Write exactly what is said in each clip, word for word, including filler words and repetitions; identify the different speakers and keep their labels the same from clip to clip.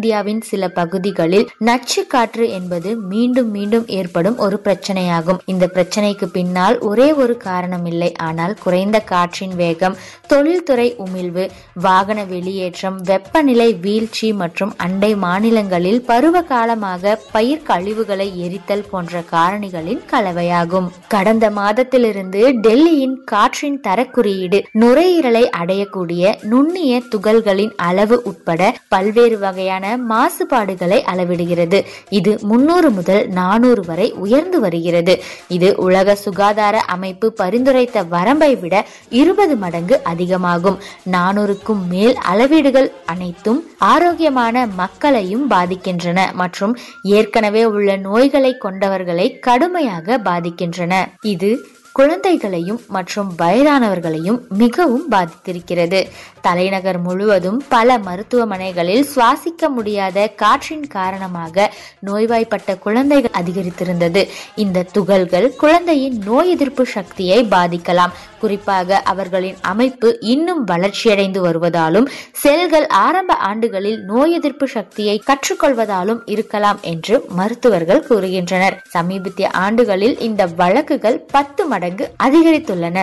Speaker 1: இந்தியாவின் சில பகுதிகளில் நச்சு காற்று என்பது மீண்டும் மீண்டும் ஏற்படும் ஒரு பிரச்சனையாகும். இந்த பிரச்சனைக்கு பின்னால் ஒரே ஒரு காரணம் இல்லை, ஆனால் குறைந்த காற்றின் வேகம், தொழில்துறை உமிழ்வு, வாகன வெளியேற்றம், வெப்பநிலை வீழ்ச்சி மற்றும் அண்டை மாநிலங்களில் பருவ காலமாக பயிர் கழிவுகளை எரித்தல் போன்ற காரணிகளின் கலவையாகும். கடந்த மாதத்திலிருந்து டெல்லியின் காற்றின் தரக்குறியீடு நுரையீரலை அடையக்கூடிய நுண்ணிய துகள்களின் அளவு உட்பட பல்வேறு வகையான மாசுபாடுகளை அளவிடுகிறது. இது முன்னூறு முதல் நானூறு வரை உயர்ந்து வருகிறது. இது உலக சுகாதார அமைப்பு பரிந்துரைத்த வரம்பை விட இருபது மடங்கு அதிகமாகும். நானூறுக்கும் மேல் அளவீடுகள் அனைத்தும் ஆரோக்கியமான மக்களையும் பாதிக்கின்றன மற்றும் ஏற்கனவே உள்ள நோய்களை கொண்டவர்களை கடுமையாக பாதிக்கின்றன. இது குழந்தைகளையும் மற்றும் வயதானவர்களையும் மிகவும் பாதித்திருக்கிறது. தலைநகர் முழுவதும் பல மருத்துவமனைகளில் சுவாசிக்க முடியாத காற்றின் காரணமாக நோய்வாய்ப்பட்ட குழந்தைகள் அதிகரித்திருந்தது. இந்த துகள்கள் குழந்தையின் நோய் எதிர்ப்பு சக்தியை பாதிக்கலாம். குறிப்பாக அவர்களின் அமைப்பு இன்னும் வளர்ச்சியடைந்து வருவதாலும் செல்கள் ஆரம்ப ஆண்டுகளில் நோய் எதிர்ப்பு சக்தியை கற்றுக்கொள்வதாலும் இருக்கலாம் என்று மருத்துவர்கள் கூறுகின்றனர். சமீபத்திய ஆண்டுகளில் இந்த வழக்குகள் பத்து மடங்கு அதிகரித்துள்ளன.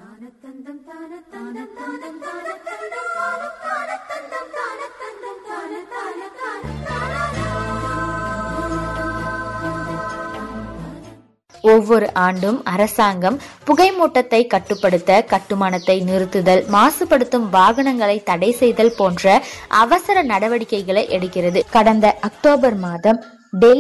Speaker 1: ஒவ்வொரு ஆண்டும் அரசாங்கம் புகைமூட்டத்தை கட்டுப்படுத்த கட்டுமானத்தை நிறுத்துதல், மாசுபடுத்தும் வாகனங்களை தடை செய்தல் போன்ற அவசர நடவடிக்கைகளை எடுக்கிறது. கடந்த அக்டோபர் மாதம் டெல்லி